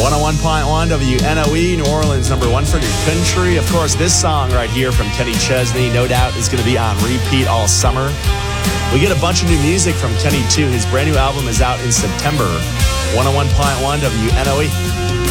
101.1 WNOE, New Orleans, number one for new country. Of course, this song right here from Kenny Chesney, no doubt, is going to be on repeat all summer. We get a bunch of new music from Kenny, too. His brand new album is out in September. 101.1 WNOE.